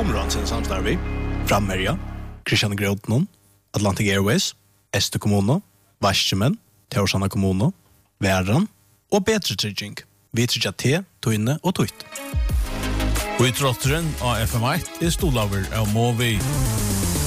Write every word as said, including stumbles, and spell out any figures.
Områden sin samstarvi, Frammerja, Christian Grotnon, Atlantic Airways, Este kommune, Varsjemen, Teorsana kommune, Væran og Betre Trygging. Vi tryggja te, tøyne og tøyt. Og i trotteren av F M ett er stolaver av Movi.